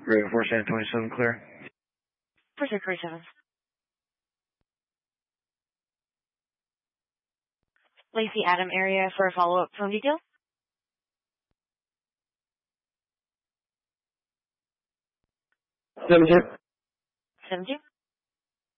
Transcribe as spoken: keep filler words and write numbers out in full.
Radio four San twenty-seven, clear. four six four seven. Lacey Adam area for a follow-up phone detail. seven two. seven two.